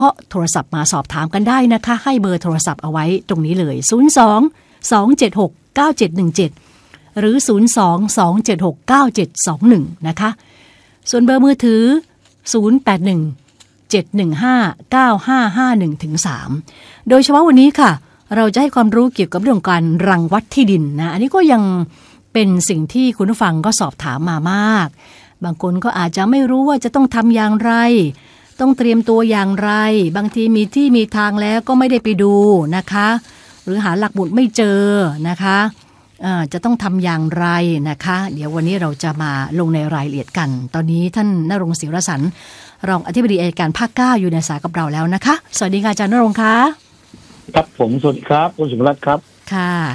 ก็โทรศัพท์มาสอบถามกันได้นะคะให้เบอร์โทรศัพท์เอาไว้ตรงนี้เลย02-276-9717หรือ02-276-9721นะคะส่วนเบอร์มือถือ081-715-9551-3โดยเฉพาะวันนี้ค่ะเราจะให้ความรู้เกี่ยวกับเรื่องการรังวัดที่ดินนะอันนี้ก็ยังเป็นสิ่งที่คุณผู้ฟังก็สอบถามมามากบางคนก็อาจจะไม่รู้ว่าจะต้องทำอย่างไรต้องเตรียมตัวอย่างไรบางทีมีที่มีทางแล้วก็ไม่ได้ไปดูนะคะหรือหาหลักหมุดไม่เจอนะคะจะต้องทำอย่างไรนะคะเดี๋ยววันนี้เราจะมาลงในรายละเอียดกันตอนนี้ท่านณรงค์ ศิรสรรค์รองอธิบดีอัยการภาค 9อยู่ในสายกับเราแล้วนะคะสวัสดีค่ะอาจารย์ณรงค์ค่ะครับผมสวัสดีครับคุณสุภรัตน์ครับค่ะ